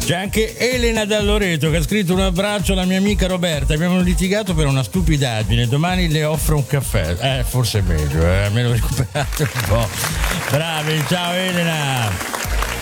C'è anche Elena da Loreto che ha scritto: un abbraccio alla mia amica Roberta, abbiamo litigato per una stupidaggine, domani le offro un caffè. Forse è meglio, almeno recuperate un po'. Bravi, ciao Elena.